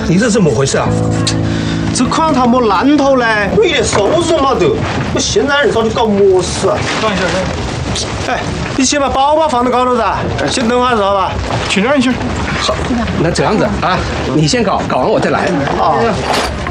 你这是怎么回事啊？ 这款他没烂头嘞，我一点收入都没得，我现在人早就搞么事啊？ 等一下， 哎，你先把包包放到高头噻，先等会儿知道吧？ 去哪儿去？ 好，那这样子啊，你先搞，搞完我再来。 啊。